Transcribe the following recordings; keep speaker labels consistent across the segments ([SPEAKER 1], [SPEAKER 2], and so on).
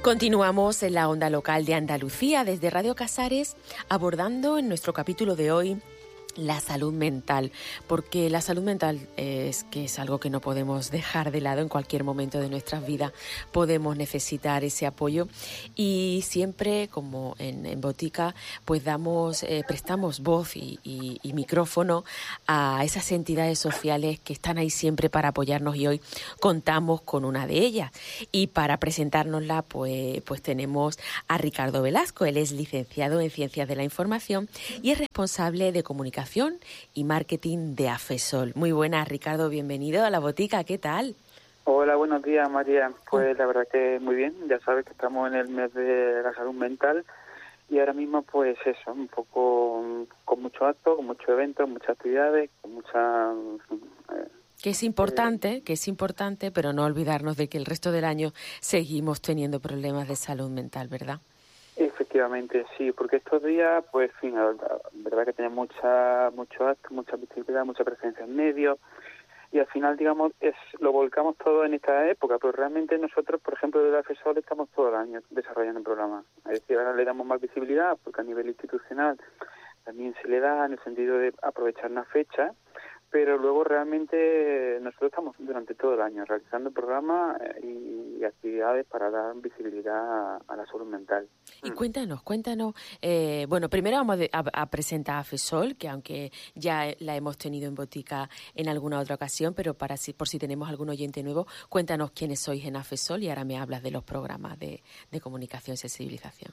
[SPEAKER 1] Continuamos en la onda local de Andalucía desde Radio Casares, abordando en nuestro capítulo de hoy la salud mental, porque la salud mental es algo que no podemos dejar de lado en cualquier momento de nuestras vidas. Podemos necesitar ese apoyo y siempre, como en Botica, pues prestamos voz y micrófono a esas entidades sociales que están ahí siempre para apoyarnos, y hoy contamos con una de ellas. Y para presentárnosla, pues tenemos a Ricardo Velasco. Él es licenciado en Ciencias de la Información y es responsable de comunicación y marketing de AFESOL. Muy buenas, Ricardo, bienvenido a la Botica, ¿qué tal?
[SPEAKER 2] Hola, buenos días, María. Pues la verdad que muy bien, ya sabes que estamos en el mes de la salud mental y ahora mismo pues eso, un poco con mucho acto, con muchos eventos, muchas actividades, con muchas...
[SPEAKER 1] Que es importante, pero no olvidarnos de que el resto del año seguimos teniendo problemas de salud mental, ¿verdad?
[SPEAKER 2] Efectivamente, sí, porque estos días, pues, en fin, la verdad que tenemos mucho acto, mucha visibilidad, mucha presencia en medios, y al final, digamos, lo volcamos todo en esta época, pero realmente nosotros, por ejemplo, desde la FESOL estamos todo el año desarrollando programas. Es decir, ahora le damos más visibilidad, porque a nivel institucional también se le da en el sentido de aprovechar una fecha, pero luego realmente nosotros estamos durante todo el año realizando programas y actividades para dar visibilidad a la salud mental.
[SPEAKER 1] Y cuéntanos, bueno, primero vamos a presentar a FESOL, que aunque ya la hemos tenido en Botica en alguna otra ocasión, pero por si tenemos algún oyente nuevo, cuéntanos quiénes sois en AFESOL y ahora me hablas de los programas de comunicación y sensibilización.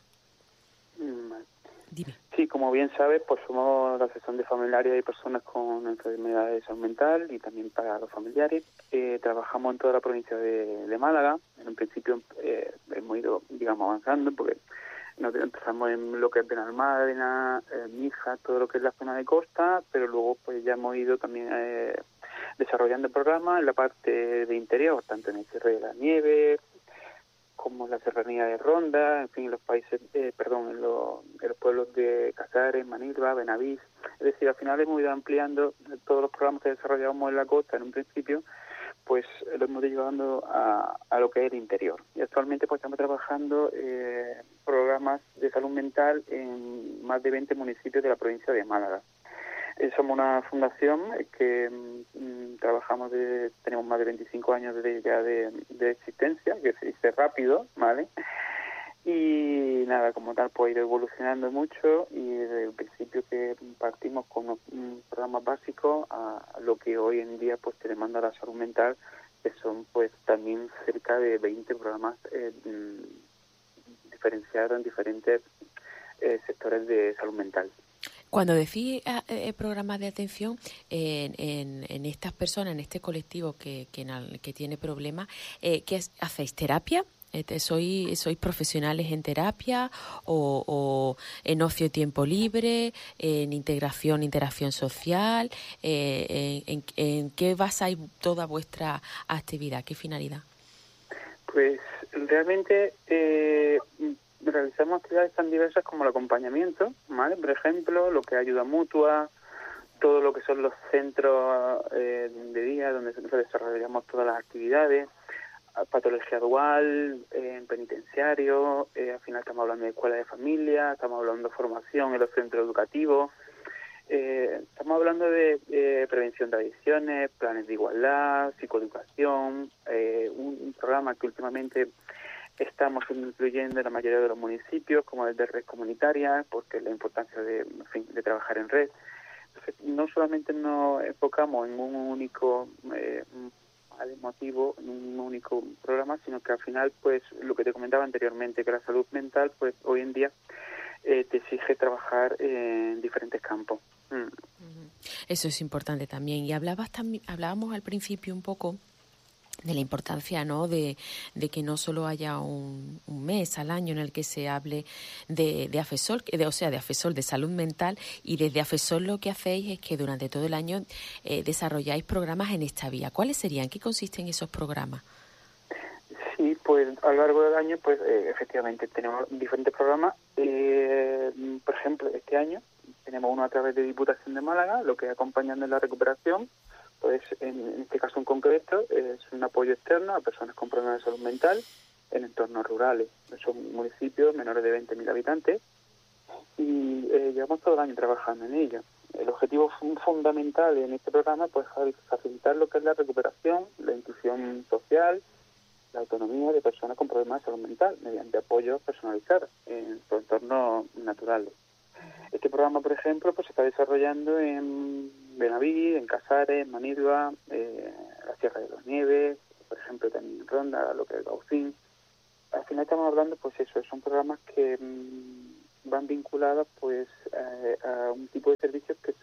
[SPEAKER 1] Dime.
[SPEAKER 2] Sí, como bien sabes, pues somos la Asociación de Familiares y Personas con Enfermedades de Salud Mental y también para los familiares. Trabajamos en toda la provincia de Málaga. En un principio hemos ido, digamos, avanzando porque empezamos en lo que es Benalmádena, Mija, todo lo que es la zona de costa, pero luego pues ya hemos ido también desarrollando programas en la parte de interior, tanto en el Cerro de la Nieve, como en la serranía de Ronda, en fin, en los pueblos de Casares, Manilva, Benavís. Es decir, al final hemos ido ampliando todos los programas que desarrollábamos en la costa en un principio, pues lo hemos ido llevando a lo que es el interior. Y actualmente pues estamos trabajando programas de salud mental en más de 20 municipios de la provincia de Málaga. Somos una fundación que tenemos más de 25 años de existencia, que se dice rápido, ¿vale? Y nada, como tal, pues ha ido evolucionando mucho y desde el principio que partimos con unos programas básicos a lo que hoy en día pues te demanda la salud mental, que son pues también cerca de 20 programas diferenciados en diferentes sectores de salud mental.
[SPEAKER 1] Cuando decís programas de atención en estas personas, en este colectivo que tiene problemas, ¿qué hacéis? ¿Terapia? ¿Sois profesionales en terapia o en ocio y tiempo libre, en interacción social? ¿En qué basáis toda vuestra actividad? ¿Qué finalidad?
[SPEAKER 2] Pues realmente realizamos actividades tan diversas como el acompañamiento, ¿vale? Por ejemplo, lo que es ayuda mutua, todo lo que son los centros de día donde desarrollamos todas las actividades, patología dual, en penitenciario, al final estamos hablando de escuela de familia, estamos hablando de formación en los centros educativos, estamos hablando de prevención de adicciones, planes de igualdad, psicoeducación, un programa que últimamente estamos incluyendo en la mayoría de los municipios, como el de red comunitaria, porque la importancia de trabajar en red. Entonces, no solamente nos enfocamos en un único motivo, en un único programa, sino que al final, pues, lo que te comentaba anteriormente, que la salud mental, pues, hoy en día te exige trabajar en diferentes campos.
[SPEAKER 1] Eso es importante también. Y hablábamos al principio un poco de la importancia, ¿no?, de que no solo haya un mes al año en el que se hable de AFESOL, de AFESOL, de salud mental, y desde AFESOL lo que hacéis es que durante todo el año desarrolláis programas en esta vía. ¿Cuáles serían? ¿Qué consisten esos programas?
[SPEAKER 2] Sí, pues a lo largo del año, pues efectivamente tenemos diferentes programas. Por ejemplo, este año tenemos uno a través de Diputación de Málaga, lo que es acompañando en la recuperación. Pues en este caso en concreto es un apoyo externo a personas con problemas de salud mental. en entornos rurales. Son municipios menores de 20.000 habitantes y llevamos todo el año trabajando en ello. El objetivo fundamental en este programa pues, es facilitar lo que es la recuperación, la inclusión social, la autonomía de personas con problemas de salud mental mediante apoyo personalizado en su entorno natural. Este programa, por ejemplo, pues se está desarrollando en Benaví, en Casares, en Manilva, la Sierra de los Nieves, por ejemplo, también en Ronda, lo que es Baucín. Al final estamos hablando, pues eso, son programas que van vinculados pues a un tipo de servicios que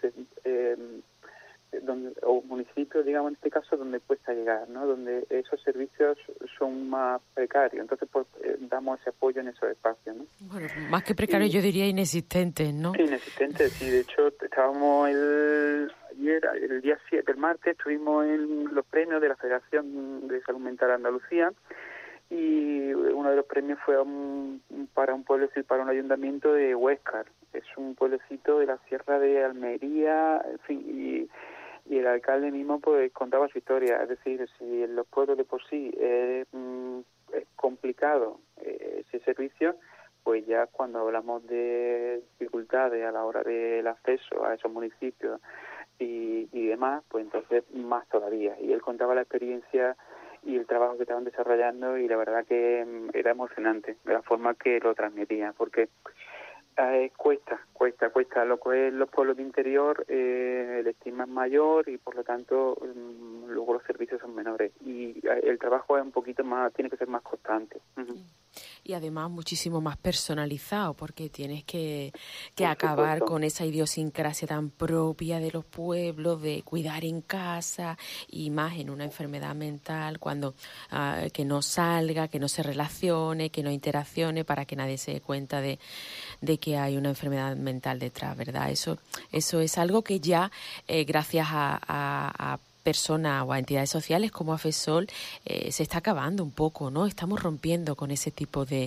[SPEAKER 2] o municipios, digamos en este caso, donde cuesta llegar, ¿no? Donde esos servicios son más precarios. Entonces, pues damos ese apoyo en esos espacios, ¿no?
[SPEAKER 1] Bueno, más que precarios, yo diría inexistentes, ¿no?
[SPEAKER 2] Inexistentes, sí. De hecho, estábamos el día 7, el martes, estuvimos en los premios de la Federación de Salud Mental de Andalucía y uno de los premios fue para un pueblecito, para un ayuntamiento de Huéscar. Es un pueblecito de la Sierra de Almería, en fin, y el alcalde mismo pues contaba su historia. Es decir, si en los pueblos de por sí es complicado ese servicio, pues ya cuando hablamos de dificultades a la hora del acceso a esos municipios y demás, pues entonces más todavía. Y él contaba la experiencia y el trabajo que estaban desarrollando y la verdad que era emocionante de la forma que lo transmitía, porque cuesta lo que es los pueblos de interior, el estigma es mayor y por lo tanto luego los servicios son menores y el trabajo es un poquito más, tiene que ser más constante.
[SPEAKER 1] Y además muchísimo más personalizado, porque tienes que acabar con esa idiosincrasia tan propia de los pueblos, de cuidar en casa y más en una enfermedad mental, cuando que no salga, que no se relacione, que no interaccione, para que nadie se dé cuenta de que hay una enfermedad mental detrás, ¿verdad? Eso es algo que ya, gracias a personas o a entidades sociales como AFESOL, se está acabando un poco, ¿no? Estamos rompiendo con ese tipo de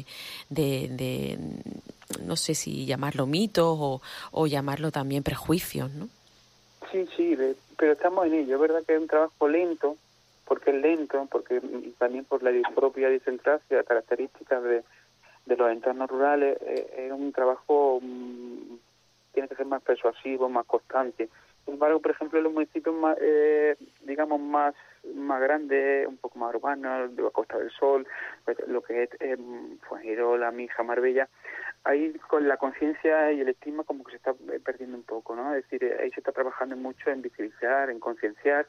[SPEAKER 1] no sé si llamarlo mitos o llamarlo también prejuicios, ¿no?
[SPEAKER 2] Sí, pero estamos en ello. Es verdad que es un trabajo lento, porque también por la propia idiosincrasia, características de los entornos rurales, es un trabajo, tiene que ser más persuasivo, más constante. Sin embargo, por ejemplo, en los municipios más, digamos, más grandes, un poco más urbanos, de la Costa del Sol, pues, lo que es Fuengirola, Mija, Marbella, ahí con la conciencia y el estigma como que se está perdiendo un poco, ¿no? Es decir, ahí se está trabajando mucho en visibilizar, en concienciar,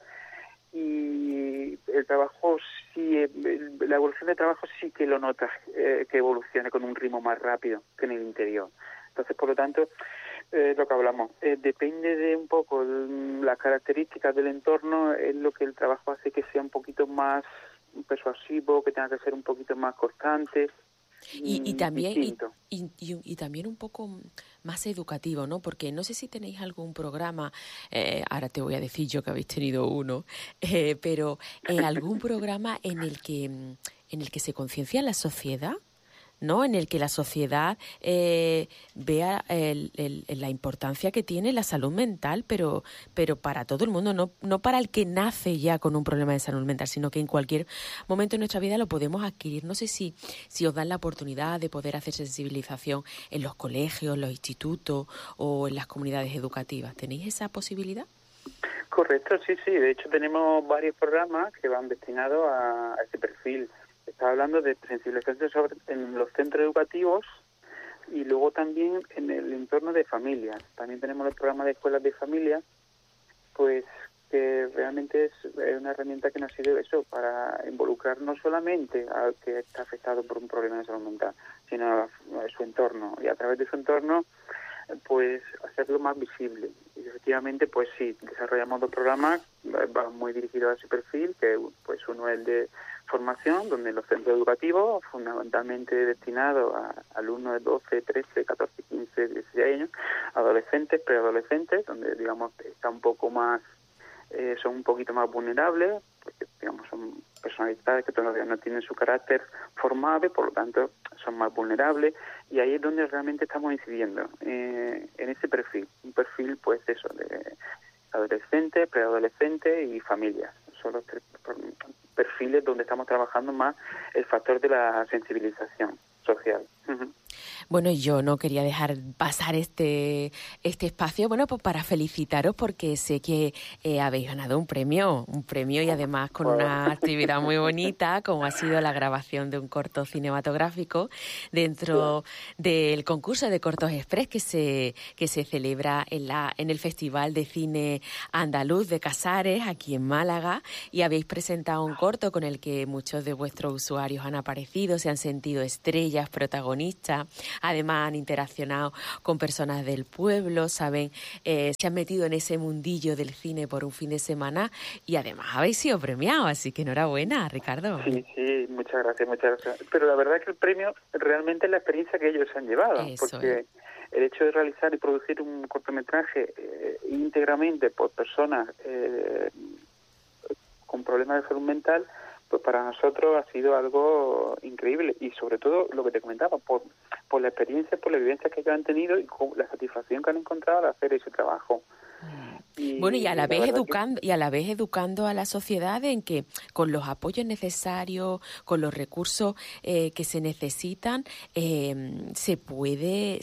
[SPEAKER 2] y el trabajo sí, la evolución del trabajo sí que lo notas, que evoluciona con un ritmo más rápido que en el interior. Entonces, por lo tanto, lo que hablamos, depende de un poco las características del entorno, es lo que el trabajo hace que sea un poquito más persuasivo, que tenga que ser un poquito más constante.
[SPEAKER 1] Y también
[SPEAKER 2] distinto.
[SPEAKER 1] y también un poco más educativo, ¿no? Porque no sé si tenéis algún programa, ahora te voy a decir yo que habéis tenido uno, pero algún programa en el que se conciencia la sociedad, ¿no? En el que la sociedad vea la importancia que tiene la salud mental, pero para todo el mundo, no para el que nace ya con un problema de salud mental, sino que en cualquier momento de nuestra vida lo podemos adquirir. No sé si os dan la oportunidad de poder hacer sensibilización en los colegios, los institutos o en las comunidades educativas. ¿Tenéis esa posibilidad?
[SPEAKER 2] Correcto, sí. De hecho, tenemos varios programas que van destinados a ese perfil. Estaba hablando de sensibilización en los centros educativos y luego también en el entorno de familias. También tenemos el programa de escuelas de familia, pues que realmente es una herramienta que nos sirve eso para involucrar no solamente al que está afectado por un problema de salud mental, sino a su entorno. Y a través de su entorno, pues hacerlo más visible. Y efectivamente, pues sí, desarrollamos dos programas, van muy dirigidos a ese perfil, que pues uno es el de formación, donde los centros educativos, fundamentalmente destinados a alumnos de 12, 13, 14, 15, 16 años, adolescentes, preadolescentes, donde digamos está un poco más, son un poquito más vulnerables, porque digamos son personalidades que todavía no tienen su carácter formado y por lo tanto son más vulnerables, y ahí es donde realmente estamos incidiendo en ese perfil, un perfil pues eso, de adolescentes, preadolescentes y familias. Son los tres perfiles donde estamos trabajando más el factor de la sensibilización social.
[SPEAKER 1] Bueno, yo no quería dejar pasar este espacio, bueno, pues para felicitaros porque sé que habéis ganado un premio y además con una actividad muy bonita, como ha sido la grabación de un corto cinematográfico dentro del concurso de cortos express que se celebra en el Festival de Cine Andaluz de Casares, aquí en Málaga, y habéis presentado un corto con el que muchos de vuestros usuarios han aparecido, se han sentido estrellas, protagonistas. Además han interaccionado con personas del pueblo, saben, se han metido en ese mundillo del cine por un fin de semana y además habéis sido premiados, así que enhorabuena, Ricardo.
[SPEAKER 2] Sí, muchas gracias. Pero la verdad es que el premio realmente es la experiencia que ellos han llevado, porque el hecho de realizar y producir un cortometraje íntegramente por personas con problemas de salud mental, pues para nosotros ha sido algo increíble y sobre todo lo que te comentaba, por la experiencia, por la vivencia que ellos han tenido y con la satisfacción que han encontrado al hacer ese trabajo.
[SPEAKER 1] Bueno, y a la vez educando a la sociedad en que con los apoyos necesarios, con los recursos que se necesitan, se puede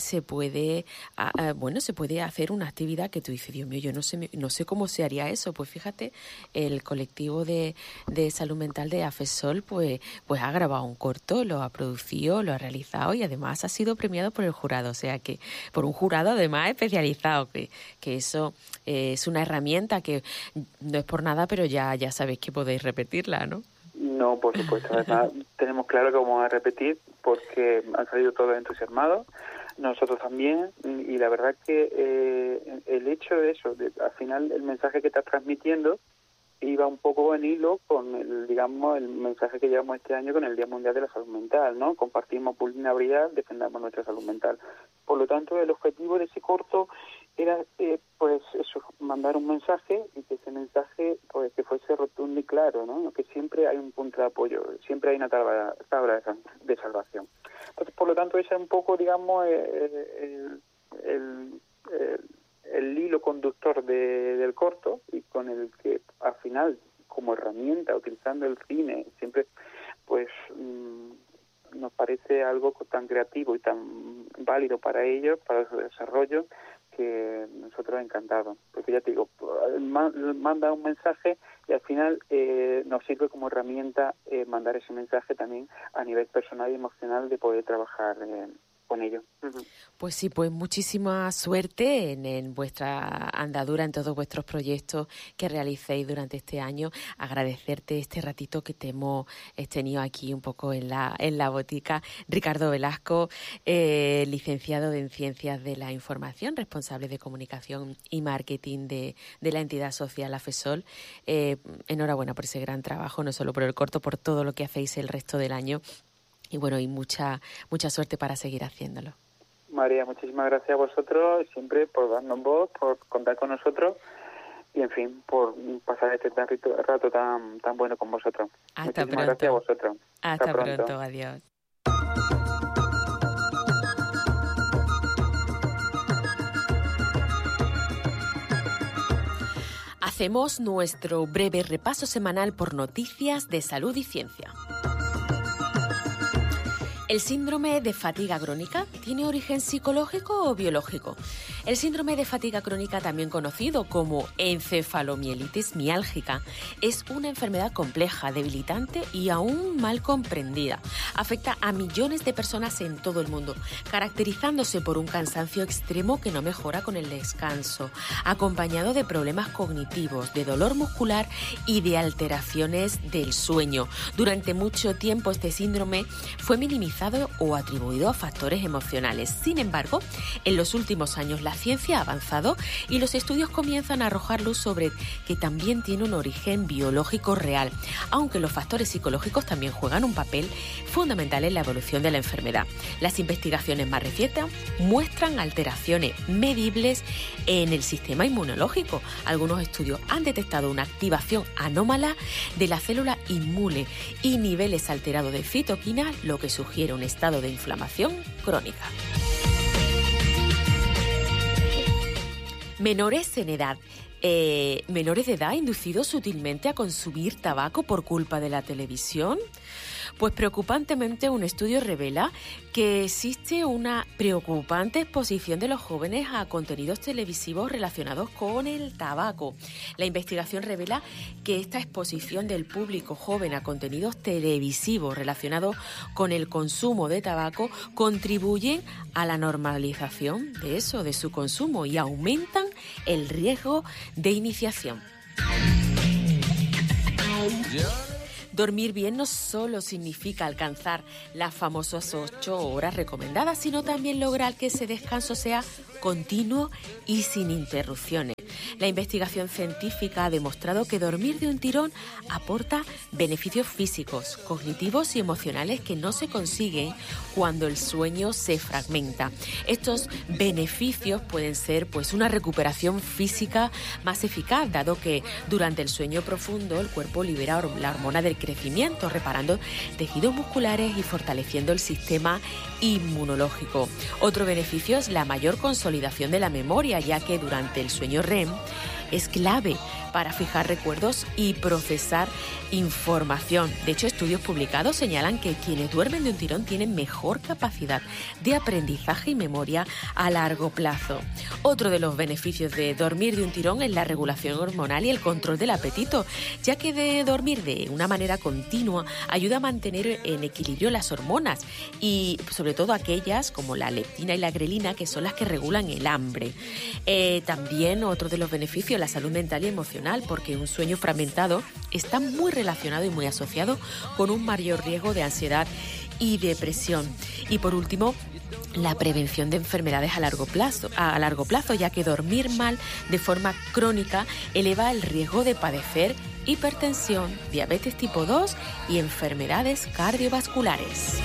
[SPEAKER 1] hacer una actividad que tú dices, Dios mío, yo no sé cómo se haría eso. Pues fíjate, el colectivo de salud mental de AFESOL pues ha grabado un corto, lo ha producido, lo ha realizado y además ha sido premiado por el jurado, o sea que por un jurado además especializado, que eso es una herramienta que no es por nada, pero ya sabéis que podéis repetirla, ¿no?
[SPEAKER 2] No, por supuesto. Además, tenemos claro que vamos a repetir porque han salido todos entusiasmados, nosotros también, y la verdad que el hecho de eso, al final el mensaje que estás transmitiendo iba un poco en hilo con el mensaje que llevamos este año con el Día Mundial de la Salud Mental, ¿no? Compartimos vulnerabilidad, defendamos nuestra salud mental. Por lo tanto, el objetivo de ese corto era, pues eso, mandar un mensaje y que ese mensaje, pues, que fuese rotundo y claro, ¿no? Que siempre hay un punto de apoyo, siempre hay una tabla de salvación. Entonces, por lo tanto, ese es un poco, digamos, el hilo conductor del corto y con el que al final, como herramienta, utilizando el cine, siempre pues nos parece algo tan creativo y tan válido para ellos, para su desarrollo, que nosotros encantados, porque ya te digo, manda un mensaje y al final nos sirve como herramienta mandar ese mensaje también a nivel personal y emocional de poder trabajar con ello.
[SPEAKER 1] Pues sí, pues muchísima suerte en vuestra andadura, en todos vuestros proyectos que realicéis durante este año. Agradecerte este ratito que te hemos tenido aquí un poco en la botica. Ricardo Velasco, licenciado en Ciencias de la Información, responsable de Comunicación y Marketing de la entidad social AFESOL. Enhorabuena por ese gran trabajo, no solo por el corto, por todo lo que hacéis el resto del año. Y bueno, y mucha suerte para seguir haciéndolo.
[SPEAKER 2] María, muchísimas gracias a vosotros siempre por darnos voz, por contar con nosotros y, en fin, por pasar este rato tan bueno con vosotros.
[SPEAKER 1] Hasta
[SPEAKER 2] muchísimas
[SPEAKER 1] pronto.
[SPEAKER 2] Gracias a vosotros.
[SPEAKER 1] Hasta pronto. Adiós. Hacemos nuestro breve repaso semanal por noticias de salud y ciencia. ¿El síndrome de fatiga crónica tiene origen psicológico o biológico? El síndrome de fatiga crónica, también conocido como encefalomielitis miálgica, es una enfermedad compleja, debilitante y aún mal comprendida. Afecta a millones de personas en todo el mundo, caracterizándose por un cansancio extremo que no mejora con el descanso, acompañado de problemas cognitivos, de dolor muscular y de alteraciones del sueño. Durante mucho tiempo este síndrome fue minimizado o atribuido a factores emocionales. Sin embargo, en los últimos años la ciencia ha avanzado y los estudios comienzan a arrojar luz sobre que también tiene un origen biológico real, aunque los factores psicológicos también juegan un papel fundamental en la evolución de la enfermedad. Las investigaciones más recientes muestran alteraciones medibles en el sistema inmunológico. Algunos estudios han detectado una activación anómala de la célula inmune y niveles alterados de citoquinas, lo que sugiere un estado de inflamación crónica. Menores en edad. Menores de edad inducidos sutilmente a consumir tabaco por culpa de la televisión. Pues preocupantemente un estudio revela que existe una preocupante exposición de los jóvenes a contenidos televisivos relacionados con el tabaco. La investigación revela que esta exposición del público joven a contenidos televisivos relacionados con el consumo de tabaco contribuyen a la normalización de su consumo y aumentan el riesgo de iniciación. Dormir bien no solo significa alcanzar las famosas 8 horas recomendadas, sino también lograr que ese descanso sea continuo y sin interrupciones. La investigación científica ha demostrado que dormir de un tirón aporta beneficios físicos, cognitivos y emocionales que no se consiguen cuando el sueño se fragmenta. Estos beneficios pueden ser una recuperación física más eficaz, dado que durante el sueño profundo el cuerpo libera la hormona del crecimiento, reparando tejidos musculares y fortaleciendo el sistema inmunológico. Otro beneficio es la mayor consolidación de la memoria, ya que durante el sueño REM es clave para fijar recuerdos y procesar información. De hecho, estudios publicados señalan que quienes duermen de un tirón tienen mejor capacidad de aprendizaje y memoria a largo plazo. Otro de los beneficios de dormir de un tirón es la regulación hormonal y el control del apetito, ya que de dormir de una manera continua ayuda a mantener en equilibrio las hormonas y sobre todo aquellas como la leptina y la grelina, que son las que regulan el hambre. También otro de los beneficios, la salud mental y emocional, porque un sueño fragmentado está muy relacionado y muy asociado con un mayor riesgo de ansiedad y depresión. Y por último, la prevención de enfermedades a largo plazo, ya que dormir mal de forma crónica eleva el riesgo de padecer hipertensión, diabetes tipo 2 y enfermedades cardiovasculares.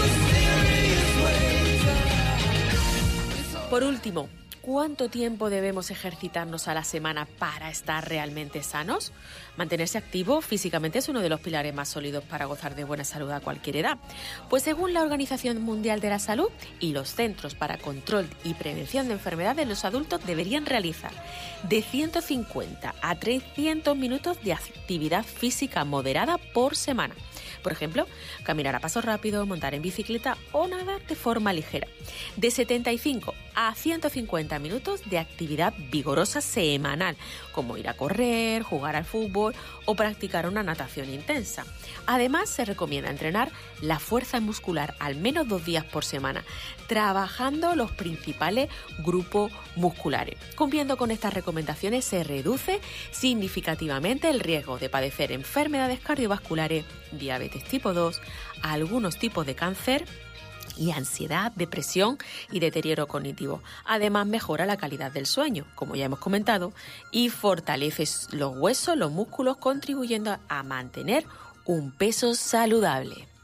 [SPEAKER 1] Por último, ¿cuánto tiempo debemos ejercitarnos a la semana para estar realmente sanos? Mantenerse activo físicamente es uno de los pilares más sólidos para gozar de buena salud a cualquier edad. Pues según la Organización Mundial de la Salud y los Centros para Control y Prevención de Enfermedades, los adultos deberían realizar de 150 a 300 minutos de actividad física moderada por semana. Por ejemplo, caminar a paso rápido, montar en bicicleta o nadar de forma ligera. De 75 a 150 minutos de actividad vigorosa semanal, como ir a correr, jugar al fútbol o practicar una natación intensa. Además, se recomienda entrenar la fuerza muscular al menos 2 días por semana, trabajando los principales grupos musculares. Cumpliendo con estas recomendaciones, se reduce significativamente el riesgo de padecer enfermedades cardiovasculares, diabetes tipo 2, algunos tipos de cáncer y ansiedad, depresión y deterioro cognitivo. Además, mejora la calidad del sueño, como ya hemos comentado, y fortalece los huesos, los músculos, contribuyendo a mantener un peso saludable.